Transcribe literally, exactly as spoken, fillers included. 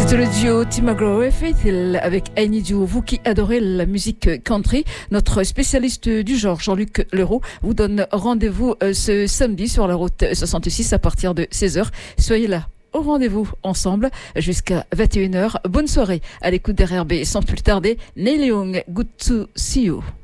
C'était le duo Tim McGraw et Faith Hill avec I Need You. Vous qui adorez la musique country, notre spécialiste du genre, Jean-Luc Leroux, vous donne rendez-vous ce samedi sur la route soixante-six à partir de seize heures. Soyez là au rendez-vous ensemble jusqu'à vingt et une heures. Bonne soirée à l'écoute d'R R B. Sans plus tarder, Neil Young, Good to See You.